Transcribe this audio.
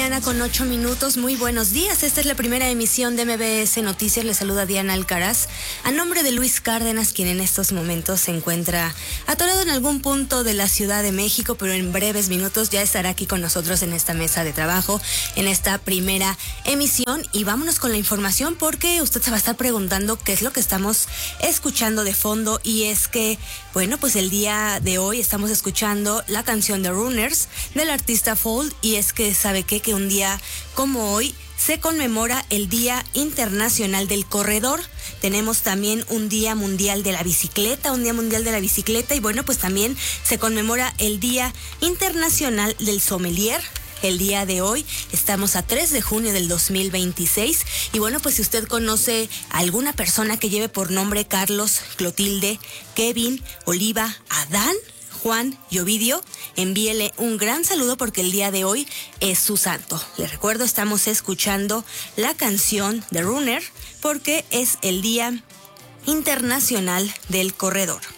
mañana con 8 minutos. Muy buenos días. Esta es la primera emisión de MBS Noticias. Les saluda Diana Alcaraz. A nombre de Luis Cárdenas, quien en estos momentos se encuentra atorado en algún punto de la Ciudad de México, pero en breves minutos ya estará aquí con nosotros en esta mesa de trabajo, en esta primera emisión. Y vámonos con la información, porque usted se va a estar preguntando qué es lo que estamos escuchando de fondo. Y es que, bueno, pues el día de hoy estamos escuchando la canción de Runners del artista Fold. Y es que sabe que un día como hoy se conmemora el Día Internacional del Corredor. Tenemos también un Día Mundial de la Bicicleta, y bueno, pues también se conmemora el Día Internacional del Sommelier. El día de hoy estamos a 3 de junio del 2026 y bueno, pues si usted conoce a alguna persona que lleve por nombre Carlos, Clotilde, Kevin, Oliva, Adán, Juan y Ovidio, envíele un gran saludo porque el día de hoy es su santo. Les recuerdo, estamos escuchando la canción de Runner porque es el Día Internacional del Corredor.